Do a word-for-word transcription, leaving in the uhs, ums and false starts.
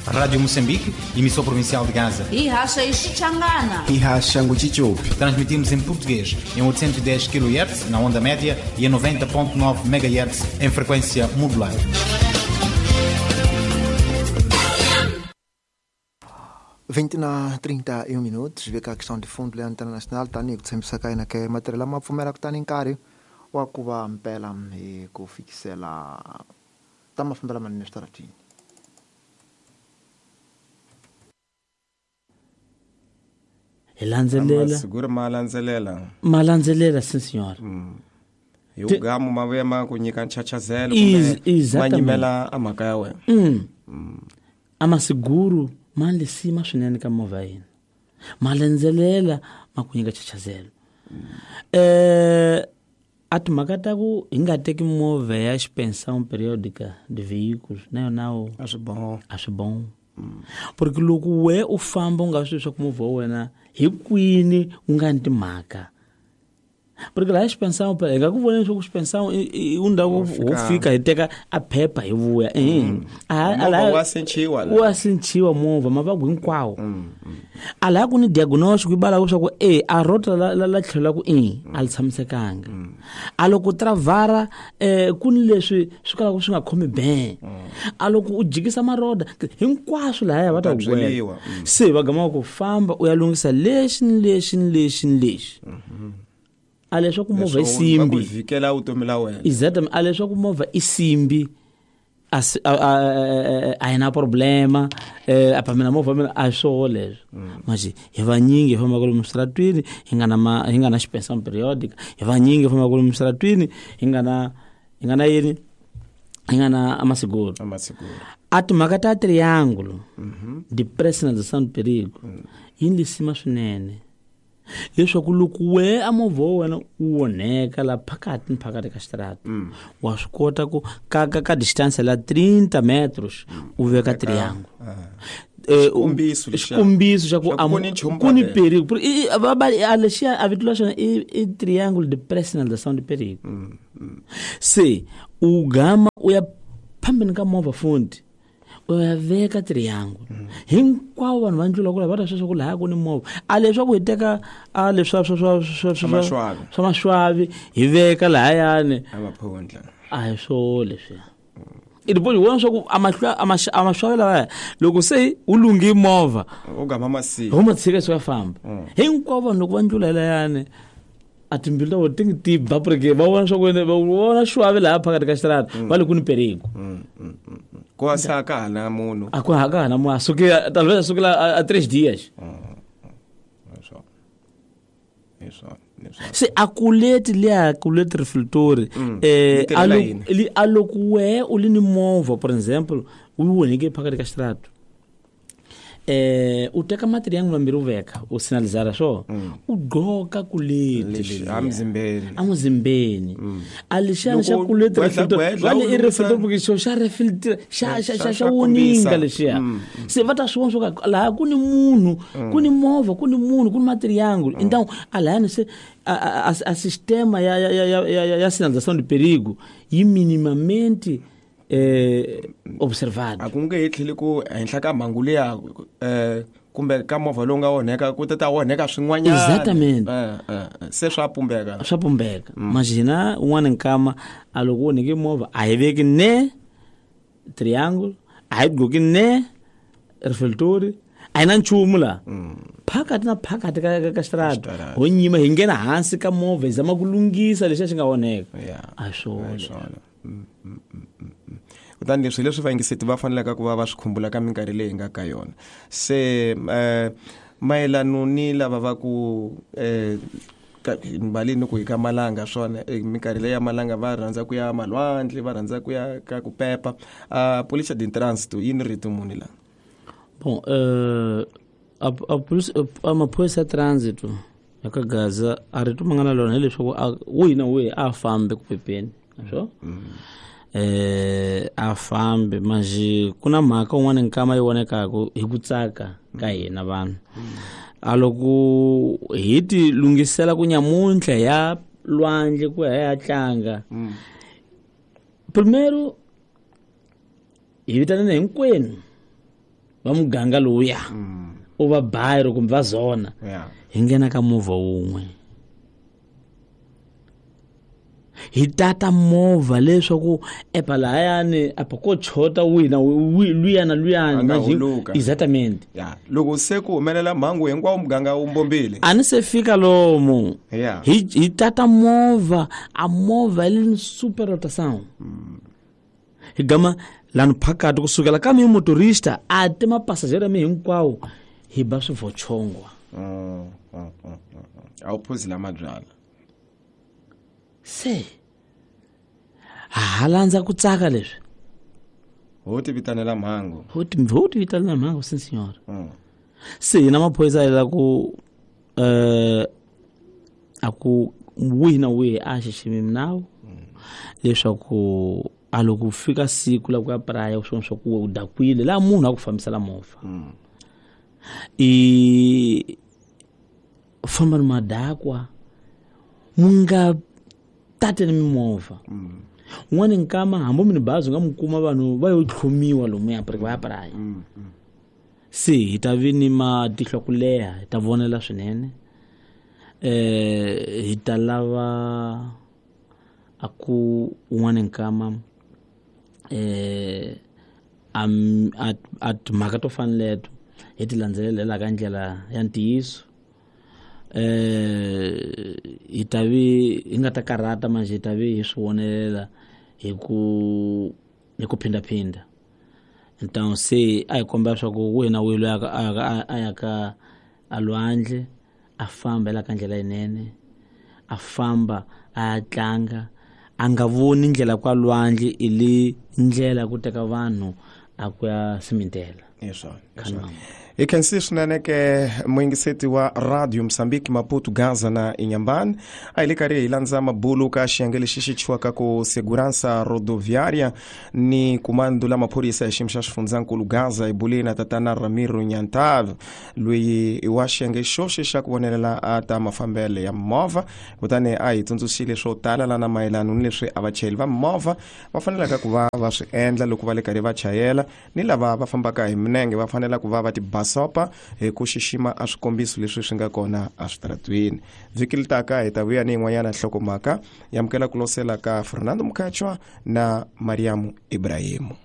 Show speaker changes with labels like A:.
A: Rádio Moçambique, emissão provincial de Gaza.
B: E racha Ixixangana.
C: E racha Nguchichupi.
A: Transmitimos em português em oitocentos e dez quilohertz na onda média e em noventa ponto nove megahertz em frequência modulada.
C: vinte na trinta e um minutos, vê que a questão de fundo internacional está nico sempre sakai na que material ma fumera que está em cari ou kuba mpela e ku fixela tama fumbela man nestarati.
D: Elanzelela
E: segura malanzelela
D: malanzelela sim senhor.
E: Mm. Eu Te... gamo mavema kunyika nchachazelo
D: kumbe
E: manyimela amaka yawe.
D: Mm. Mm. Ama seguro mali sima swinene ka movha yini malandzelela makunyika chachazelo. Mm. eh ati makata ku inga teki movha ya expansão periódica de veículos nayo nawo
E: acho bom
D: acho bom. Mm. Porque loko we u famba u nga swi swa ku movha wena hi kwini u nga nti mhaka. Porque lá a expansão pega ku vona swa ku expansão unda ku ufika hiteka a phepha hi vuya eh
E: ala wa sentiwa
D: wa sentiwa movha mavagu hinkwawo. Ala ku ni diagnostic ibala ku swa ku eh a rota la la tlhela ku eh al tshamisekanga. Aloko travara eh kuni leswi swi kala ku swi nga khomi ben. Aloko u jikisa maroda hinkwaswo la ya va ta gwela. Se va gama ku famba u ya lungisa lexi lexi lexi lexi. Aleswa ku movha isimbi
E: vikela utomi la wena.
D: Exatamente, aleswa ku movha isimbi as a ina problema eh apamela movha mina a swo leswo. Mas hi vanyingi famba ku mstratwini hingana ma hingana expansão periódica hi vanyingi famba ku mstratwini hingana hingana yini hingana amasiguro
E: amasiguro
D: ati makata triângulo de personalização de perigo yini sima swinene leswaku loko we a movha wena u onheka la phakati ni phakati ka xitarata wa swi kota ku ka ka ka distance la thirty metros u veka triângulo eh
E: umbiso
D: umbiso xa ku kuni perigo va ba alexia a vitula xona i triângulo de personalização de perigo. Se u gama u ya phambeni ka movha fundi u ya veka triângulo hinkwawo vanhu va ndlula kula va ta sweswo ku laha ku ni movha a leswaku hi teka a leswa swa swa swa swa maxwavi hi veka lahayani
E: amaphundla
D: a hi swo leswi idiponi wona swa ku a maxwavi lawaya loko se u lunghi movha
E: u gama masi
D: u ma tshika swi ya famba hinkwawo vanhu loko va ndlula lahayani a timbilu ta vona ti ngi ti ba porque va vona swa ku va vona xwavi laha phakati ka xitarata va le ku ni perigo.
E: Ko asaka na munhu
D: a ko haka na munhu suke talvez sukela a três dias.
E: Isso isso isso
D: se akuleti le akuleti refletori eh ali alokuwe ulini movha por exemplo u woneke phakati ka xitarata eh u teka matriângulo mbiri u veka u sinalizara swo u gqoka kuleti
E: amzimbeni
D: amzimbeni alixana xa kuleti reflector vale i reflector porque xo xa reflector xa xa xa woninga lexiya se va ta swona swo ka laha ku ni munhu ku ni movha ku ni munhu ku ni matriângulo então alana se a a sistema ya ya ya ya sinalização de perigo yi minimamente eh observado
E: akunge hitlhile ku henhla ka mhangu leya eh kumbe ka movha lowu nga onheka ku ta ta onheka swin'wanyana.
D: Exatamente
E: eh eh se swa pumbeka
D: swa pumbeka imagina un'wana nkama a loko onheke movha a hi veki ne triângulo a hi gqoki ne reflectori a hi na nchumu la phakati na phakati ka ka xitarata ho nyima hi nghena hansi ka movha hi zama ku lunghisa leswi xi nga onheka a swona.
E: Kutani leswi leswi vaingiseti va faneleka ku va va swi khumbula ka minkarhi leyi nga ka yona se eh mayelano ni lava va ku eh mbalini ku hika malanga swona minkarhi leyi ya malanga va rhandza ku ya malwandle va rhandza ku ya ka ku pepa a polícia de trânsito yini rito muni la
D: bon eh a a polícia a maphoyisa ya trânsito ya ka Gaza a rito mangana lona leswaku wina we a fambe ku pepeni so eh a fambe manje kuna mhaka un'wana nkama yi vonekaka hi ku tsaka ka hina vanhu a loko hi ti lungisela ku nyamuntlha ya lwandle ku ya tlanga primero hi vitanana hinkwenu va muganga lowuya u va bayiro kumbe va zona
E: Yeah.
D: hi nghena ka movha wun'we hi tata movha leswaku epa lahayani apa ko chota wina luyana luyana
E: Anga
D: manje
E: huluka.
D: exactamente
E: Ya, loko se ku humelela mhangu hinkwawo muganga wu mbombile.
D: a ni se fika lomu
E: Yeah.
D: hi hi tata movha a movha le super ultrasound hi gama lani phakati kusukela ka mi motorista a ti mapasajeri mi hinkwawo hi ba swivochongwa
E: Mm, mm, mm, mm. A wu phuzi la mabyala.
D: se ha landza ku tsaka leswi
E: Ho ti vitanela mhangu.
D: ho ti ho ti vitana mhangu sim senhora
E: Mm.
D: se hina maphorisa ya ku eh aku wihi na wihi a xiximi minawu leswaku a loko fika siku la ku ya praya swona swa ku u dakwile la munhu a ku fambisela movha i famba ni madakwa munga tateni mimovha un'wana nkama hambo mini bazi nga mukuma vanhu va yo tlhomiwa lomu ya va ya praya se hi ta vi ni matihlo ku leha hi ta vonela swinene eh hi ta lava aku un'wana nkama eh am at at mhaka to faneleto hi ti landzelela ka ndlela ya ntiyiso eh hi ta vi hi nga ta karata manje hi ta vi hi swi vonelela hi ku hi ku phinda phinda então se a hi kombela swa ku wena wilo ya a ya ka alwandle a famba la ka ndlela yinene a famba a tlanga a nga voni ndlela kwa lwandle ili ndlela ku teka vanhu a ku ya simitela
E: Yes, hi khensi swinene ke muingiseti wa radio Msambiki Maputo Gaza na Inyambani a hi le karhi hi landza mabulu ka xiyenge lexi xi chiwaka ku segurança rodoviária ni kumando la maphorisa hi xiyimo xa xifundzankulu Gaza hi buleni na tatana Ramiro Nyantava loyi i wa xiyenge xoxe xa ku vonelela a ta mafambele ya movha kutani a hi tsundzuxile swo tala lana mayelana ni leswi a vachayeli va movha va fanelaka ku va va swi endla loko va le karhi va chayela ni lava va fambaka hi minenge va fanela ku va va ti sopa hi ku xixima a swikombiso leswi swi nga kona a switaratweni vhiki litaka hi ta vuya ni yin'wanyana nhlokomhaka yamukela ku losela ka Fernando Mukachwa na Mariamu Ibrahimu.